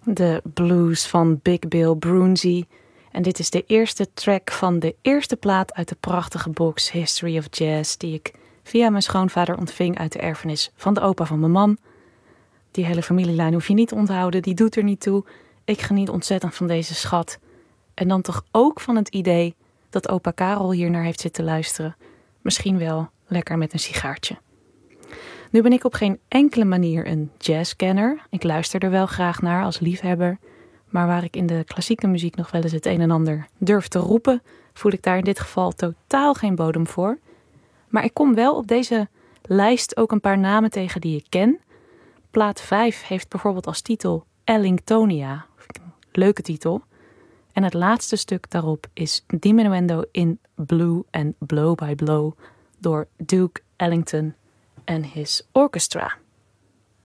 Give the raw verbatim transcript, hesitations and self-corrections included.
de blues van Big Bill Broonzy. En dit is de eerste track van de eerste plaat uit de prachtige box History of Jazz, die ik via mijn schoonvader ontving uit de erfenis van de opa van mijn mam. Die hele familielijn hoef je niet te onthouden, die doet er niet toe. Ik geniet ontzettend van deze schat. En dan toch ook van het idee dat opa Karel hier naar heeft zitten luisteren. Misschien wel lekker met een sigaartje. Nu ben ik op geen enkele manier een jazzkenner. Ik luister er wel graag naar als liefhebber. Maar waar ik in de klassieke muziek nog wel eens het een en ander durf te roepen, voel ik daar in dit geval totaal geen bodem voor. Maar ik kom wel op deze lijst ook een paar namen tegen die ik ken. Plaat vijf heeft bijvoorbeeld als titel Ellingtonia. Leuke titel. En het laatste stuk daarop is Diminuendo in Blue and Blow by Blow door Duke Ellington en his orchestra.